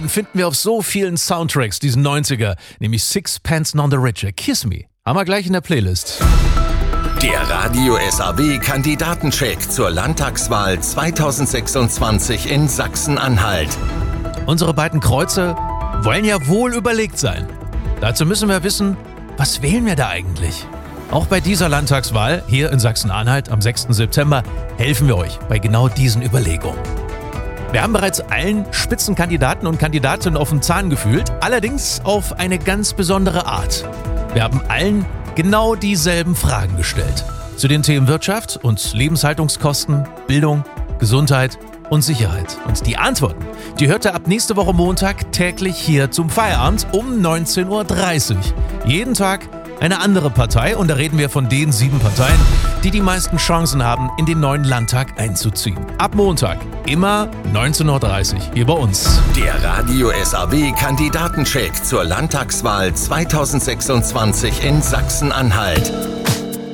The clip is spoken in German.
Den finden wir auf so vielen Soundtracks, diesen 90er, nämlich Sixpence None the Richer. Kiss Me. Haben wir gleich in der Playlist. Der Radio SAW Kandidatencheck zur Landtagswahl 2026 in Sachsen-Anhalt. Unsere beiden Kreuze wollen ja wohl überlegt sein. Dazu müssen wir wissen, was wählen wir da eigentlich? Auch bei dieser Landtagswahl hier in Sachsen-Anhalt am 6. September helfen wir euch bei genau diesen Überlegungen. Wir haben bereits allen Spitzenkandidaten und Kandidatinnen auf den Zahn gefühlt, allerdings auf eine ganz besondere Art. Wir haben allen genau dieselben Fragen gestellt. Zu den Themen Wirtschaft und Lebenshaltungskosten, Bildung, Gesundheit und Sicherheit. Und die Antworten, die hört ihr ab nächste Woche Montag täglich hier zum Feierabend um 19.30 Uhr. Jeden Tag eine andere Partei und da reden wir von den 7 Parteien, die die meisten Chancen haben, in den neuen Landtag einzuziehen. Ab Montag, immer 19.30 Uhr hier bei uns. Der Radio SAW Kandidatencheck zur Landtagswahl 2026 in Sachsen-Anhalt.